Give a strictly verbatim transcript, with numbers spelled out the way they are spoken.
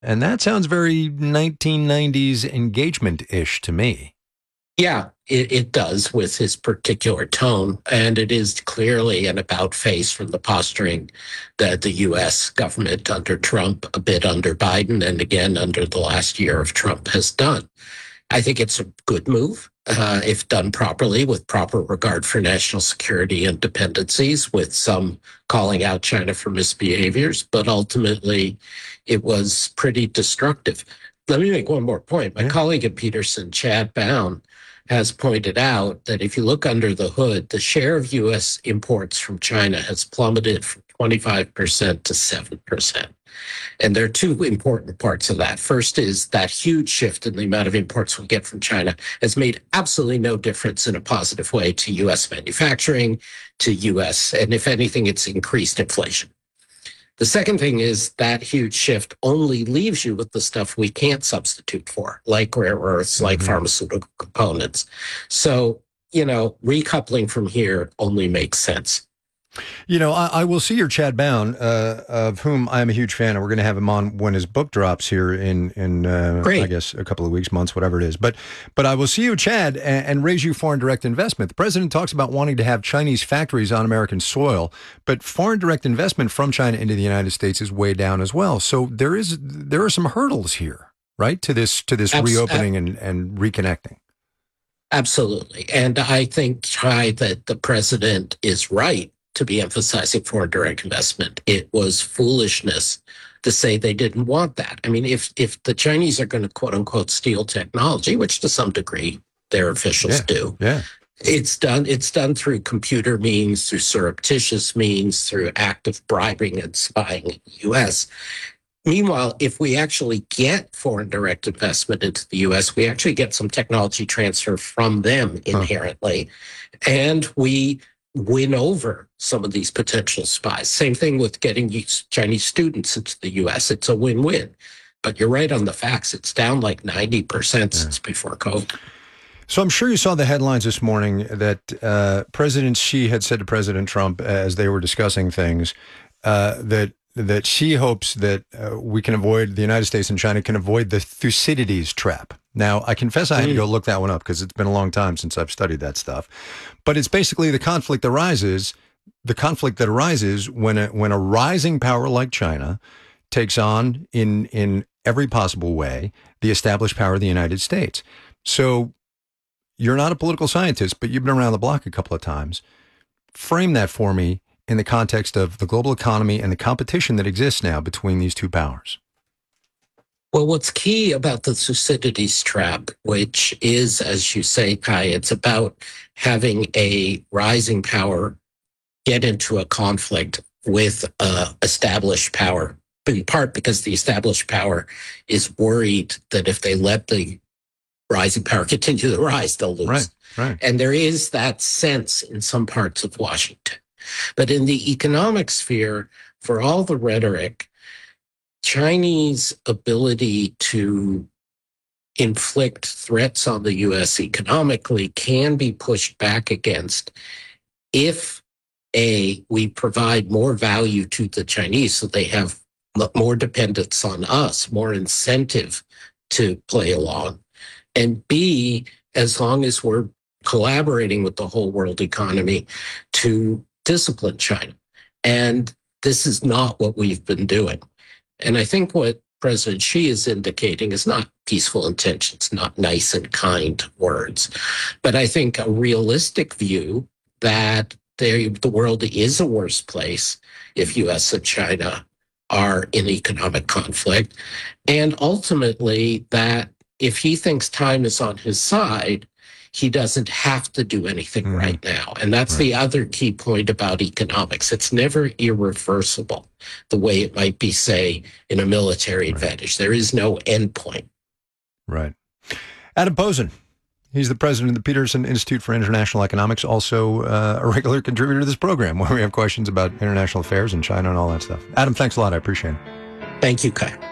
And that sounds very nineteen nineties engagement-ish to me. Yeah, it, it does with his particular tone. And it is clearly an about face from the posturing that the U S government under Trump, a bit under Biden, and again under the last year of Trump has done. I think it's a good move uh, if done properly with proper regard for national security and dependencies, with some calling out China for misbehaviors. But ultimately, it was pretty destructive. Let me make one more point. My yeah. colleague at Peterson, Chad Bown, has pointed out that if you look under the hood, the share of U S imports from China has plummeted from twenty-five percent to seven percent. And there are two important parts of that. First is that huge shift in the amount of imports we get from China has made absolutely no difference in a positive way to U S manufacturing, to U S, and if anything, it's increased inflation. The second thing is that huge shift only leaves you with the stuff we can't substitute for, like rare earths, mm-hmm. like pharmaceutical components. So, you know, recoupling from here only makes sense. You know, I, I will see your Chad Bown, uh, of whom I'm a huge fan, and we're going to have him on when his book drops here in, in uh, I guess, a couple of weeks, months, whatever it is. But but I will see you, Chad, and, and raise you foreign direct investment. The president talks about wanting to have Chinese factories on American soil, but foreign direct investment from China into the United States is way down as well. So there is there are some hurdles here, right, to this to this Abs- reopening and, and reconnecting. Absolutely. And I think, Ty, that the president is right to be emphasizing foreign direct investment. It was foolishness to say they didn't want that. I mean, if if the Chinese are going to quote unquote steal technology, which to some degree their officials yeah, do, yeah. it's done it's done through computer means, through surreptitious means, through active bribing and spying in the U S. Meanwhile, if we actually get foreign direct investment into the U S, we actually get some technology transfer from them inherently. Huh. And we win over some of these potential spies. Same thing with getting Chinese students into the U S. It's a win-win. But you're right on the facts. It's down like ninety percent yeah. since before COVID. So I'm sure you saw the headlines this morning that uh, President Xi had said to President Trump as they were discussing things uh, that that Xi hopes that uh, we can avoid, the United States and China can avoid the Thucydides trap. Now, I confess I had to go look that one up because it's been a long time since I've studied that stuff. But it's basically the conflict that arises, the conflict that arises when a, when a rising power like China takes on in in every possible way the established power of the United States. So you're not a political scientist, but you've been around the block a couple of times. Frame that for me in the context of the global economy and the competition that exists now between these two powers. Well, what's key about the Thucydides trap, which is, as you say, Kai, it's about having a rising power get into a conflict with uh, established power, in part because the established power is worried that if they let the rising power continue to rise, they'll lose. Right, right. And there is that sense in some parts of Washington. But in the economic sphere, for all the rhetoric, Chinese ability to inflict threats on the U S economically can be pushed back against if, A, we provide more value to the Chinese so they have more dependence on us, more incentive to play along, and B, as long as we're collaborating with the whole world economy to discipline China. And this is not what we've been doing. And I think what President Xi is indicating is not peaceful intentions, not nice and kind words, but I think a realistic view that they, the world is a worse place if U S and China are in economic conflict. And ultimately that if he thinks time is on his side, he doesn't have to do anything mm-hmm. right now. And that's right. the other key point about economics. It's never irreversible the way it might be, say, in a military right. advantage. There is no end point. Right. Adam Posen, he's the president of the Peterson Institute for International Economics, also uh, a regular contributor to this program where we have questions about international affairs and China and all that stuff. Adam, thanks a lot. I appreciate it. Thank you, Kai.